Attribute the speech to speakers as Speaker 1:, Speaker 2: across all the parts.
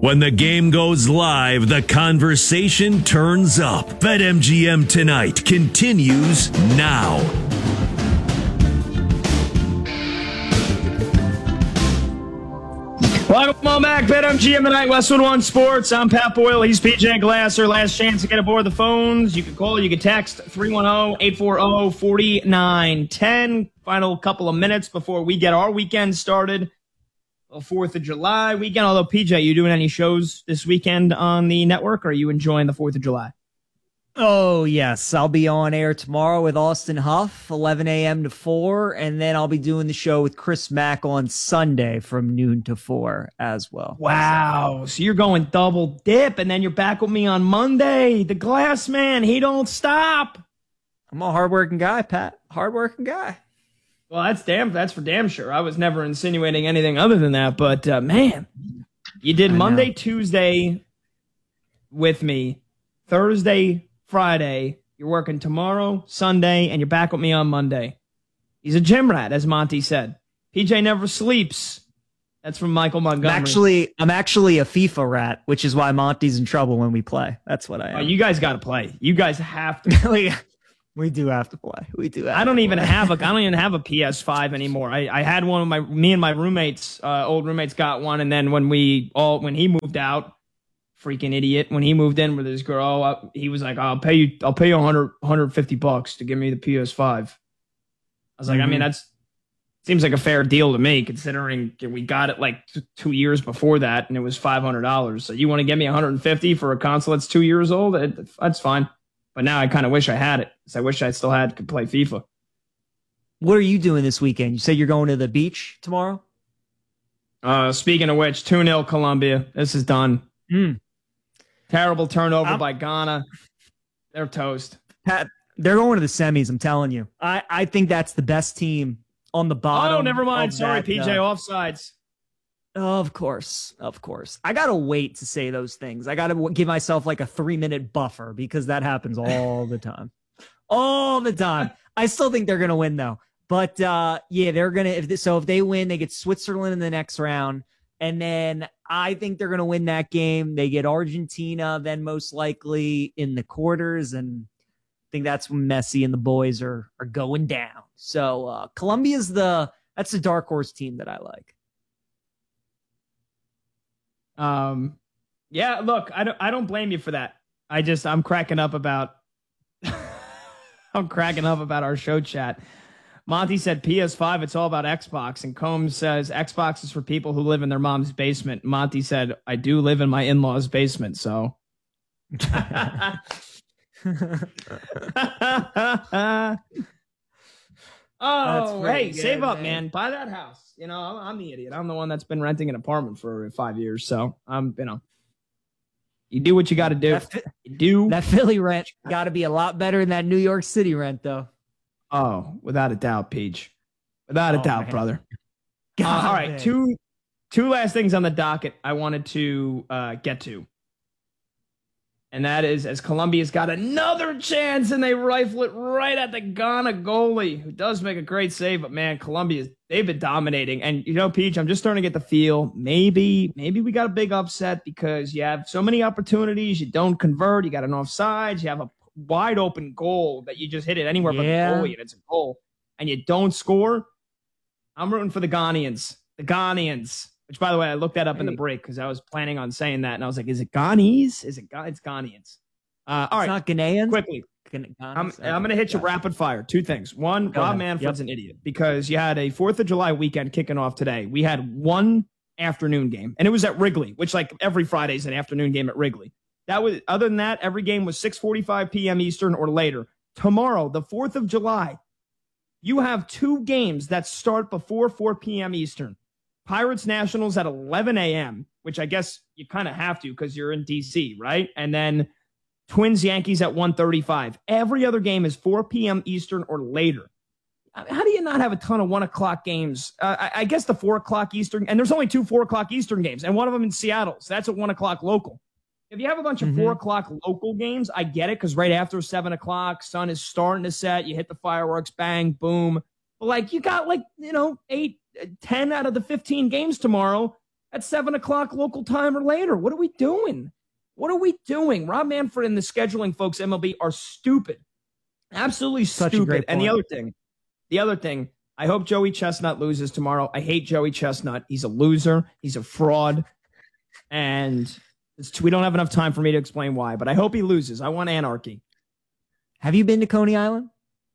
Speaker 1: When the game goes live, the conversation turns up. BetMGM Tonight continues now.
Speaker 2: Welcome back, BetMGM Tonight, Westwood One Sports. I'm Pat Boyle. He's PJ Glasser. Last chance to get aboard the phones. You can call, you can text 310-840-4910. Final couple of minutes before we get our weekend started. 4th of July weekend. Although, PJ, you doing any shows this weekend on the network, or are you enjoying the 4th of July?
Speaker 3: Oh, yes. I'll be on air tomorrow with Austin Huff, 11 a.m. to 4, and then I'll be doing the show with Chris Mack on Sunday from noon to 4 as well.
Speaker 2: Wow. So you're going double dip, and then you're back with me on Monday. The Glass Man, he don't stop.
Speaker 3: I'm a hardworking guy, Pat. Hardworking guy.
Speaker 2: Well, that's for damn sure. I was never insinuating anything other than that, but man, you did Monday, Tuesday with me, Thursday, Friday. You're working tomorrow, Sunday, and you're back with me on Monday. He's a gym rat, as Monty said. PJ never sleeps. That's from Michael Montgomery.
Speaker 3: I'm actually a FIFA rat, which is why Monty's in trouble when we play. That's what I am.
Speaker 2: You guys got to play. You guys have to.
Speaker 3: We do have to play.
Speaker 2: I don't even have a PS5 anymore. I had one of me and my roommates, old roommates got one, and then when he moved out, freaking idiot, when he moved in with his girl, he was like, I'll pay you $150 to give me the PS5. I was like, I mean, seems like a fair deal to me, considering we got it like 2 years before that, and it was $500. So you want to give me $150 for a console that's 2 years old? That's fine. But now I kind of wish I had it, because I wish I still could play FIFA.
Speaker 3: What are you doing this weekend? You said you're going to the beach tomorrow?
Speaker 2: Speaking of which, 2-0 Colombia. This is done. Terrible turnover by Ghana. They're toast.
Speaker 3: Pat, they're going to the semis, I'm telling you. I think that's the best team on the bottom.
Speaker 2: Oh, never mind. Sorry, PJ, offsides.
Speaker 3: Of course. I got to wait to say those things. I got to give myself like a 3-minute buffer, because that happens all the time. All the time. I still think they're going to win, though. But, yeah, they're going to. If they win, they get Switzerland in the next round. And then I think they're going to win that game. They get Argentina, then most likely in the quarters. And I think that's when Messi and the boys are going down. So Colombia's that's the dark horse team that I like.
Speaker 2: Yeah, look, I don't blame you for that. I'm cracking up about our show chat. Monty said PS5, it's all about Xbox, and Combs says Xbox is for people who live in their mom's basement. Monty said, I do live in my in-laws' basement, so. Oh, hey, good, save up, man. Buy that house. You know, I'm the idiot. I'm the one that's been renting an apartment for 5 years. So you do what you got to do.
Speaker 3: That Philly rent got to be a lot better than that New York City rent, though.
Speaker 2: Oh, without a doubt, Peach. Without a doubt, man. Brother. All right,
Speaker 3: man.
Speaker 2: Two last things on the docket I wanted to get to. And that is, as Colombia's got another chance, and they rifle it right at the Ghana goalie, who does make a great save. But, man, they've been dominating. And, Peach, I'm just starting to get the feel, maybe we got a big upset because you have so many opportunities. You don't convert. You got an offsides. You have a wide open goal that you just hit it anywhere but the goalie, and it's a goal. And you don't score. I'm rooting for the Ghanaians. Which, by the way, I looked that up in the break because I was planning on saying that, and I was like, "Is it Ghanese? It's Ghanaians." All right,
Speaker 3: it's not Ghanaians.
Speaker 2: Quickly, I'm going to hit you rapid fire. Two things. One, Rob Manfred's an idiot, because you had a 4th of July weekend kicking off today. We had one afternoon game, and it was at Wrigley, which like every Friday is an afternoon game at Wrigley. Other than that, every game was 6:45 p.m. Eastern or later. Tomorrow, the 4th of July, you have two games that start before 4 p.m. Eastern. Pirates Nationals at 11 a.m., which I guess you kind of have to because you're in D.C., right? And then Twins Yankees at 1:35. Every other game is 4 p.m. Eastern or later. How do you not have a ton of 1 o'clock games? I guess the 4 o'clock Eastern, and there's only two 4 o'clock Eastern games, and one of them in Seattle, so that's at 1 o'clock local. If you have a bunch of 4 o'clock local games, I get it, because right after 7 o'clock, sun is starting to set, you hit the fireworks, bang, boom. But, you got, 8, 10 out of the 15 games tomorrow at 7 o'clock local time or later. What are we doing? What are we doing? Rob Manfred and the scheduling folks, MLB, are stupid. Absolutely stupid. And the other thing, I hope Joey Chestnut loses tomorrow. I hate Joey Chestnut. He's a loser. He's a fraud. And we don't have enough time for me to explain why, but I hope he loses. I want anarchy.
Speaker 3: Have you been to Coney Island?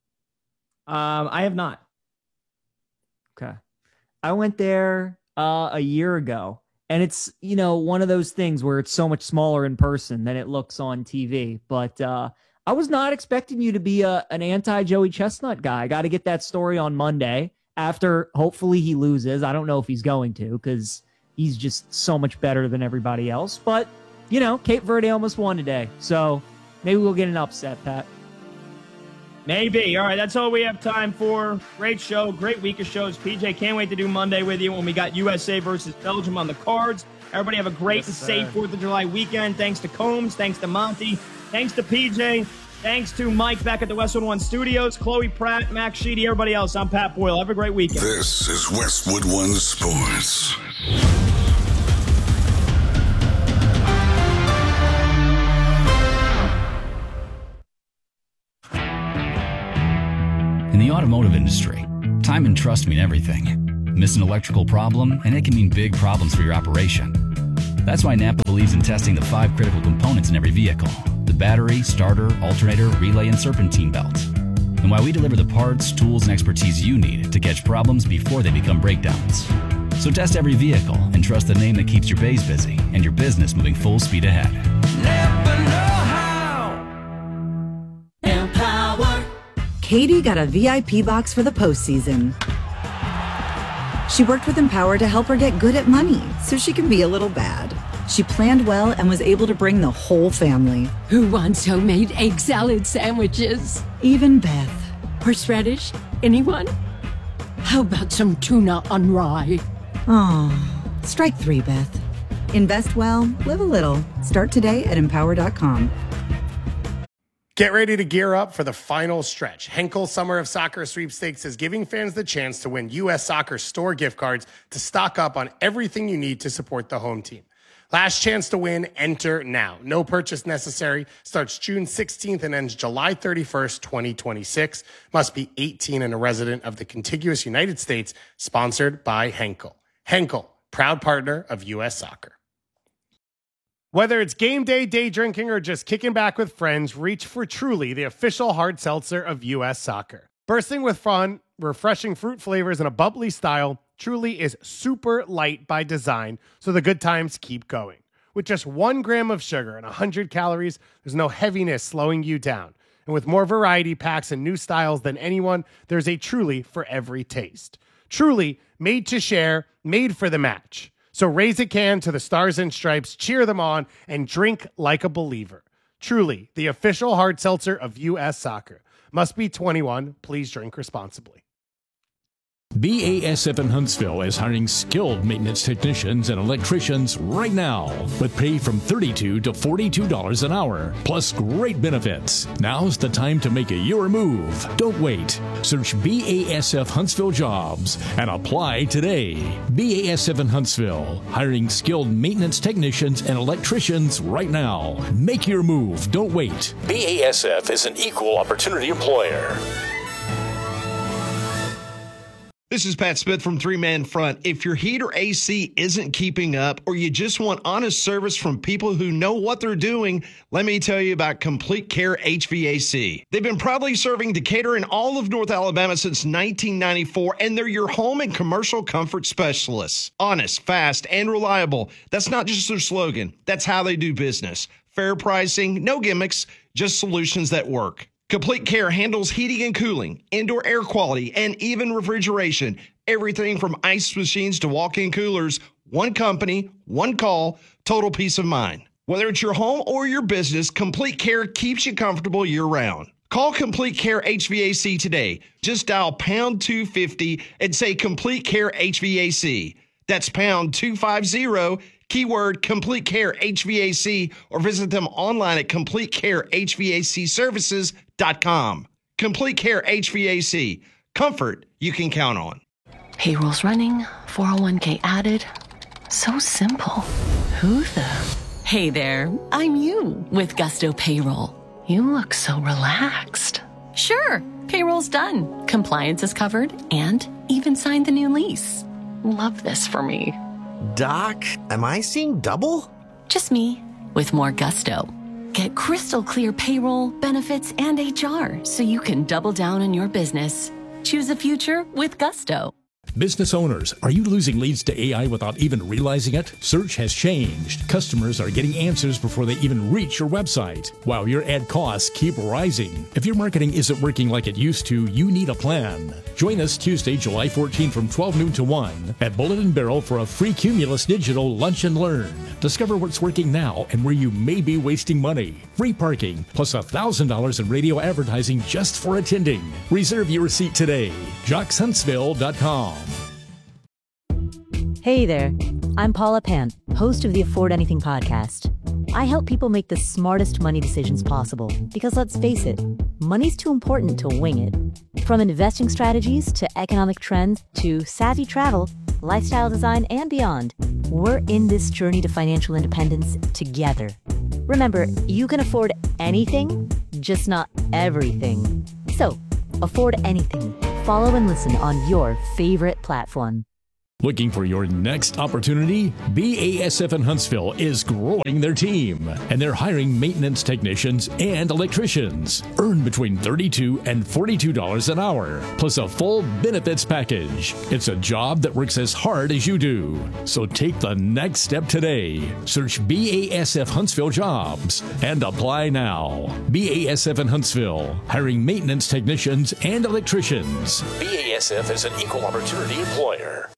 Speaker 2: I have not.
Speaker 3: Okay. I went there a year ago, and it's, one of those things where it's so much smaller in person than it looks on TV. But I was not expecting you to be an anti-Joey Chestnut guy. I got to get that story on Monday after hopefully he loses. I don't know if he's going to, because he's just so much better than everybody else. But, Cape Verde almost won today. So maybe we'll get an upset, Pat.
Speaker 2: Maybe. All right, that's all we have time for. Great show, great week of shows. PJ, can't wait to do Monday with you when we got USA versus Belgium on the cards. Everybody have a great and safe 4th of July weekend. Thanks to Combs. Thanks to Monty. Thanks to PJ. Thanks to Mike back at the Westwood One Studios. Chloe Pratt, Max Sheedy, everybody else. I'm Pat Boyle. Have a great weekend.
Speaker 4: This is Westwood One Sports.
Speaker 5: In the automotive industry, time and trust mean everything. Miss an electrical problem, and it can mean big problems for your operation. That's why Napa believes in testing the 5 critical components in every vehicle: the battery, starter, alternator, relay, and serpentine belt. And why we deliver the parts, tools, and expertise you need to catch problems before they become breakdowns. So test every vehicle and trust the name that keeps your bays busy and your business moving full speed ahead.
Speaker 6: Never know how. Empower.
Speaker 7: Katie got a VIP box for the postseason. She worked with Empower to help her get good at money so she can be a little bad. She planned well and was able to bring the whole family.
Speaker 8: Who wants homemade egg salad sandwiches?
Speaker 7: Even Beth.
Speaker 8: Horseradish? Anyone? How about some tuna on rye?
Speaker 7: Oh, strike 3, Beth. Invest well, live a little. Start today at empower.com.
Speaker 9: Get ready to gear up for the final stretch. Henkel Summer of Soccer Sweepstakes is giving fans the chance to win U.S. Soccer store gift cards to stock up on everything you need to support the home team. Last chance to win, enter now. No purchase necessary. Starts June 16th and ends July 31st, 2026. Must be 18 and a resident of the contiguous United States. Sponsored by Henkel. Henkel, proud partner of U.S. Soccer. Whether it's game day, day drinking, or just kicking back with friends, reach for Truly, the official hard seltzer of U.S. Soccer. Bursting with fun, refreshing fruit flavors, and a bubbly style, Truly is super light by design, so the good times keep going. With just 1 gram of sugar and 100 calories, there's no heaviness slowing you down. And with more variety packs and new styles than anyone, there's a Truly for every taste. Truly, made to share, made for the match. So raise a can to the Stars and Stripes, cheer them on, and drink like a believer. Truly, the official hard seltzer of U.S. Soccer. Must be 21. Please drink responsibly.
Speaker 10: BASF in Huntsville is hiring skilled maintenance technicians and electricians right now, with pay from $32 to $42 an hour, plus great benefits. Now's the time to make your move. Don't wait. Search BASF Huntsville Jobs and apply today. BASF in Huntsville, hiring skilled maintenance technicians and electricians right now. Make your move. Don't wait. BASF is an equal opportunity employer.
Speaker 11: This is Pat Smith from Three Man Front. If your heat or AC isn't keeping up, or you just want honest service from people who know what they're doing, let me tell you about Complete Care HVAC. They've been proudly serving Decatur and all of North Alabama since 1994, and they're your home and commercial comfort specialists. Honest, fast, and reliable. That's not just their slogan. That's how they do business. Fair pricing, no gimmicks, just solutions that work. Complete Care handles heating and cooling, indoor air quality, and even refrigeration. Everything from ice machines to walk-in coolers. One company, one call, total peace of mind. Whether it's your home or your business, Complete Care keeps you comfortable year-round. Call Complete Care HVAC today. Just dial pound 250 and say Complete Care HVAC. That's pound 250, keyword Complete Care HVAC, or visit them online at CompleteCareHVACservices.com. Complete Care HVAC. Comfort you can count on.
Speaker 8: Payroll's running, 401k added. So simple. Who the? Hey there, I'm you with Gusto Payroll. You look so relaxed. Sure, payroll's done. Compliance is covered and even signed the new lease. Love this for me.
Speaker 12: Doc, am I seeing double?
Speaker 8: Just me with more gusto. Get crystal clear payroll, benefits, and HR so you can double down on your business. Choose a future with Gusto.
Speaker 10: Business owners, are you losing leads to AI without even realizing it? Search has changed. Customers are getting answers before they even reach your website, while your ad costs keep rising. If your marketing isn't working like it used to, you need a plan. Join us Tuesday, July 14 from 12 noon to 1 at Bullet and Barrel for a free Cumulus Digital Lunch and Learn. Discover what's working now and where you may be wasting money. Free parking, plus $1,000 in radio advertising just for attending. Reserve your seat today. JocksHuntsville.com.
Speaker 13: Hey there, I'm Paula Pant, host of the Afford Anything podcast. I help people make the smartest money decisions possible because, let's face it, money's too important to wing it. From investing strategies to economic trends to savvy travel, lifestyle design, and beyond, we're in this journey to financial independence together. Remember, you can afford anything, just not everything. So, afford anything. Follow and listen on your favorite platform.
Speaker 10: Looking for your next opportunity? BASF in Huntsville is growing their team, and they're hiring maintenance technicians and electricians. Earn between $32 and $42 an hour, plus a full benefits package. It's a job that works as hard as you do. So take the next step today. Search BASF Huntsville Jobs and apply now. BASF in Huntsville, hiring maintenance technicians and electricians. BASF is an equal opportunity employer.